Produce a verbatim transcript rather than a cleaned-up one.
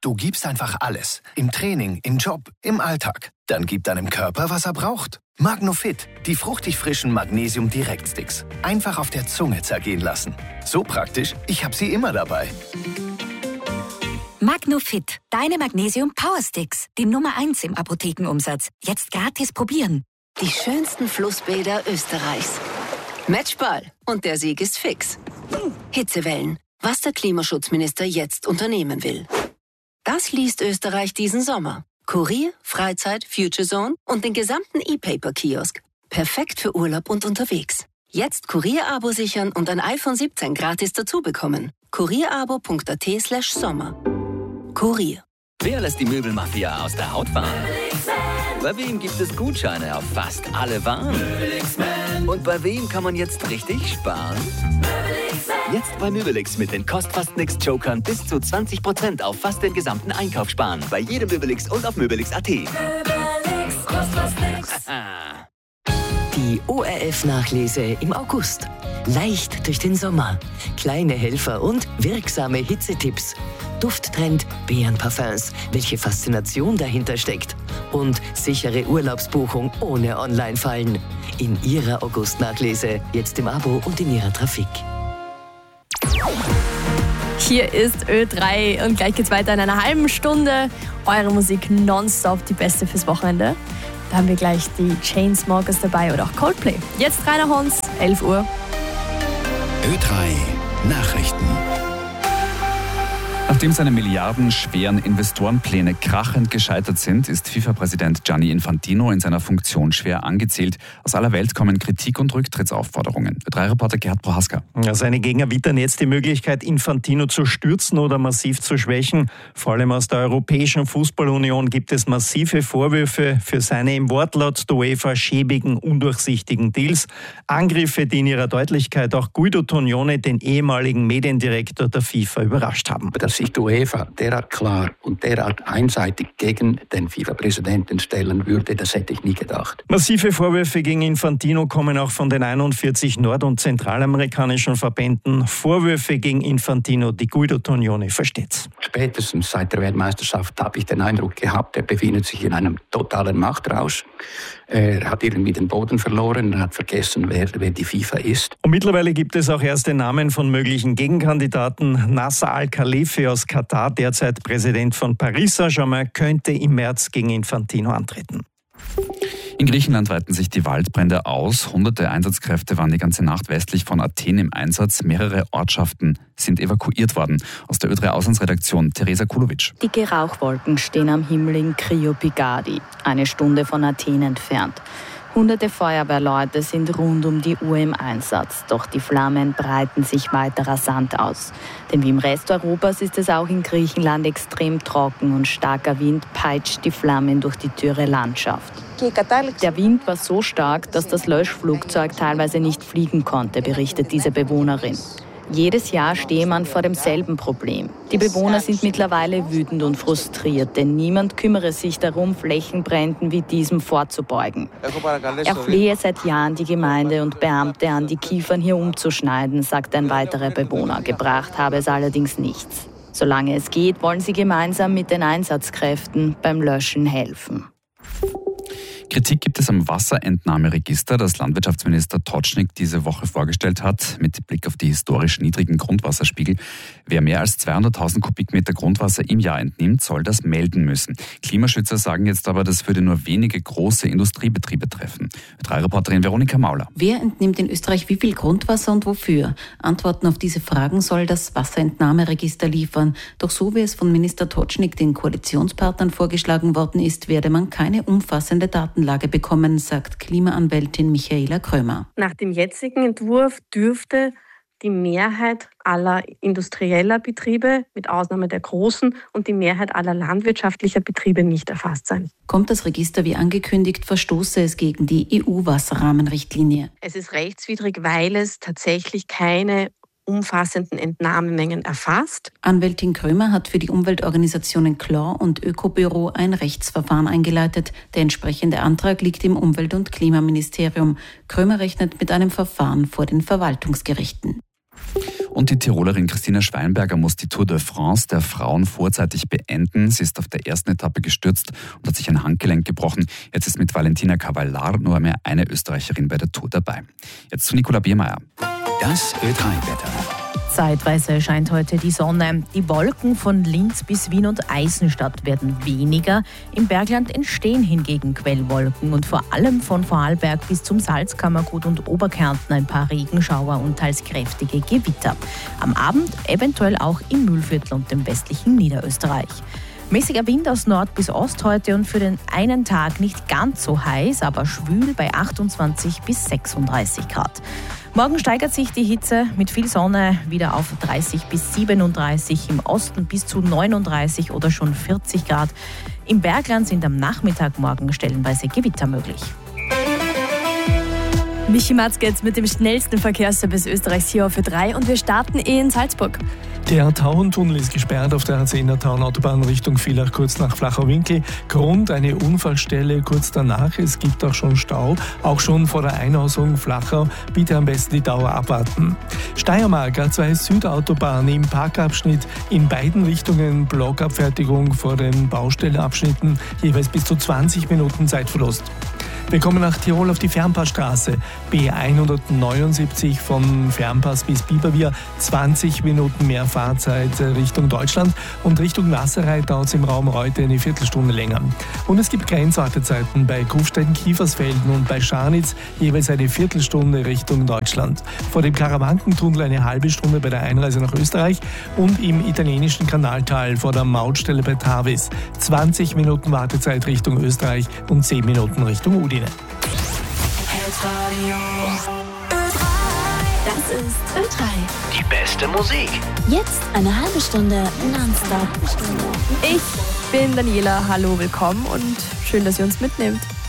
Du gibst einfach alles. Im Training, im Job, im Alltag. Dann gib deinem Körper, was er braucht. Magnofit, die fruchtig frischen Magnesium-Direktsticks. Einfach auf der Zunge zergehen lassen. So praktisch, ich habe sie immer dabei. Magnofit, deine Magnesium-Powersticks. Die Nummer eins im Apothekenumsatz. Jetzt gratis probieren. Die schönsten Flussbäder Österreichs. Matchball. Und der Sieg ist fix. Hitzewellen. Was der Klimaschutzminister jetzt unternehmen will. Das liest Österreich diesen Sommer. Kurier, Freizeit, Future Zone und den gesamten E-Paper-Kiosk. Perfekt für Urlaub und unterwegs. Jetzt Kurier-Abo sichern und ein iPhone siebzehn gratis dazu bekommen. kurierabo.at slash Sommer. Kurier. Wer lässt die Möbelmafia aus der Haut fahren? Bei wem gibt es Gutscheine auf fast alle Waren? Und bei wem kann man jetzt richtig sparen? Jetzt bei Möbelix mit den Kost-Fast-Nix-Jokern bis zu zwanzig Prozent auf fast den gesamten Einkauf sparen. Bei jedem Möbelix und auf Möbelix punkt at. Möbelix, Kost, fast nix. Die O R F-Nachlese im August. Leicht durch den Sommer. Kleine Helfer und wirksame Hitzetipps. Dufttrend Beerenparfums. Welche Faszination dahinter steckt. Und sichere Urlaubsbuchung ohne Online-Fallen. In Ihrer August-Nachlese. Jetzt im Abo und in Ihrer Trafik. Hier ist Ö drei und gleich geht's weiter in einer halben Stunde. Eure Musik nonstop, die beste fürs Wochenende. Da haben wir gleich die Chainsmokers dabei oder auch Coldplay. Jetzt Rainer Hons, elf Uhr. Ö drei Nachrichten. Nachdem seine milliardenschweren Investorenpläne krachend gescheitert sind, ist FIFA-Präsident Gianni Infantino in seiner Funktion schwer angezählt. Aus aller Welt kommen Kritik und Rücktrittsaufforderungen. Ö drei Reporter Gerhard Prohaska. Ja, seine Gegner wittern jetzt die Möglichkeit, Infantino zu stürzen oder massiv zu schwächen. Vor allem aus der Europäischen Fußballunion gibt es massive Vorwürfe für seine im Wortlaut der UEFA schäbigen, undurchsichtigen Deals. Angriffe, die in ihrer Deutlichkeit auch Guido Tognone, den ehemaligen Mediendirektor der FIFA, überrascht haben. Dass sich die UEFA derart klar und derart einseitig gegen den FIFA-Präsidenten stellen würde, das hätte ich nie gedacht. Massive Vorwürfe gegen Infantino kommen auch von den einundvierzig nord- und zentralamerikanischen Verbänden. Vorwürfe gegen Infantino, die Guido Tognone versteht. Spätestens seit der Weltmeisterschaft habe ich den Eindruck gehabt, er befindet sich in einem totalen Machtrausch. Er hat irgendwie den Boden verloren, er hat vergessen, wer, wer die FIFA ist. Und mittlerweile gibt es auch erste Namen von möglichen Gegenkandidaten. Nasser Al-Khalifi aus Katar, derzeit Präsident von Paris Saint-Germain, könnte im März gegen Infantino antreten. In Griechenland weiten sich die Waldbrände aus. Hunderte Einsatzkräfte waren die ganze Nacht westlich von Athen im Einsatz. Mehrere Ortschaften sind evakuiert worden. Aus der Ö drei Auslandsredaktion Teresa Kulovic. Dicke Rauchwolken stehen am Himmel in Kriopigadi, eine Stunde von Athen entfernt. Hunderte Feuerwehrleute sind rund um die Uhr im Einsatz, doch die Flammen breiten sich weiter rasant aus. Denn wie im Rest Europas ist es auch in Griechenland extrem trocken und starker Wind peitscht die Flammen durch die dürre Landschaft. Der Wind war so stark, dass das Löschflugzeug teilweise nicht fliegen konnte, berichtet diese Bewohnerin. Jedes Jahr stehe man vor demselben Problem. Die Bewohner sind mittlerweile wütend und frustriert, denn niemand kümmere sich darum, Flächenbränden wie diesem vorzubeugen. Er flehe seit Jahren die Gemeinde und Beamte an, die Kiefern hier umzuschneiden, sagt ein weiterer Bewohner. Gebracht habe es allerdings nichts. Solange es geht, wollen sie gemeinsam mit den Einsatzkräften beim Löschen helfen. Kritik gibt es am Wasserentnahmeregister, das Landwirtschaftsminister Totschnig diese Woche vorgestellt hat, mit Blick auf die historisch niedrigen Grundwasserspiegel. Wer mehr als zweihunderttausend Kubikmeter Grundwasser im Jahr entnimmt, soll das melden müssen. Klimaschützer sagen jetzt aber, das würde nur wenige große Industriebetriebe treffen. Ö drei Reporterin Veronika Mauler. Wer entnimmt in Österreich wie viel Grundwasser und wofür? Antworten auf diese Fragen soll das Wasserentnahmeregister liefern. Doch so wie es von Minister Totschnig den Koalitionspartnern vorgeschlagen worden ist, werde man keine umfassende Datenlage bekommen, sagt Klimaanwältin Michaela Krömer. Nach dem jetzigen Entwurf dürfte die Mehrheit aller industrieller Betriebe, mit Ausnahme der großen, und die Mehrheit aller landwirtschaftlicher Betriebe nicht erfasst sein. Kommt das Register wie angekündigt, verstoße es gegen die E U-Wasserrahmenrichtlinie. Es ist rechtswidrig, weil es tatsächlich keine umfassenden Entnahmemengen erfasst. Anwältin Krömer hat für die Umweltorganisationen K L O und Ökobüro ein Rechtsverfahren eingeleitet. Der entsprechende Antrag liegt im Umwelt- und Klimaministerium. Krömer rechnet mit einem Verfahren vor den Verwaltungsgerichten. Und die Tirolerin Christina Schweinberger muss die Tour de France der Frauen vorzeitig beenden. Sie ist auf der ersten Etappe gestürzt und hat sich ein Handgelenk gebrochen. Jetzt ist mit Valentina Cavallard nur mehr eine Österreicherin bei der Tour dabei. Jetzt zu Nicola Biermeier. Das Ö drei Wetter. Zeitweise scheint heute die Sonne. Die Wolken von Linz bis Wien und Eisenstadt werden weniger. Im Bergland entstehen hingegen Quellwolken und vor allem von Vorarlberg bis zum Salzkammergut und Oberkärnten ein paar Regenschauer und teils kräftige Gewitter. Am Abend eventuell auch im Mühlviertel und dem westlichen Niederösterreich. Mäßiger Wind aus Nord bis Ost heute und für den einen Tag nicht ganz so heiß, aber schwül bei achtundzwanzig bis sechsunddreißig Grad. Morgen steigert sich die Hitze mit viel Sonne wieder auf dreißig bis siebenunddreißig, im Osten bis zu neununddreißig oder schon vierzig Grad. Im Bergland sind am Nachmittag morgen stellenweise Gewitter möglich. Michi Matzke jetzt mit dem schnellsten Verkehrsservice Österreichs hier auf Ö drei und wir starten in Salzburg. Der Tauerntunnel ist gesperrt auf der A zehner Tauernautobahn Richtung Villach kurz nach Flachau-Winkel. Grund eine Unfallstelle kurz danach. Es gibt auch schon Stau, auch schon vor der Einhausung Flachau. Bitte am besten die Dauer abwarten. Steiermark A zwei Südautobahn im Parkabschnitt in beiden Richtungen Blockabfertigung vor den Baustellenabschnitten. Jeweils bis zu zwanzig Minuten Zeitverlust. Wir kommen nach Tirol auf die Fernpassstraße. B hundertneunundsiebzig von Fernpass bis Biberwier. zwanzig Minuten mehr Fahrzeit Richtung Deutschland. Und Richtung Nasserei dauert es im Raum Reute eine Viertelstunde länger. Und es gibt Grenzwartezeiten bei Kufstein-Kiefersfelden und bei Scharnitz jeweils eine Viertelstunde Richtung Deutschland. Vor dem Karawankentunnel eine halbe Stunde bei der Einreise nach Österreich und im italienischen Kanaltal vor der Mautstelle bei Tavis. zwanzig Minuten Wartezeit Richtung Österreich und zehn Minuten Richtung Udine. Das ist Ö drei. Die beste Musik. Jetzt eine halbe Stunde nonstop. Ich bin Daniela, hallo, willkommen und schön, dass ihr uns mitnehmt.